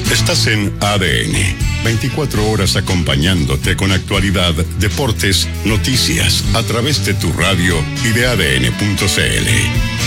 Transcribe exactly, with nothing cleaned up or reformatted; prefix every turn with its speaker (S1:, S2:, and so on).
S1: Estás en A D N, veinticuatro horas acompañándote con actualidad, deportes, noticias, a través de tu radio y de A D N punto C L.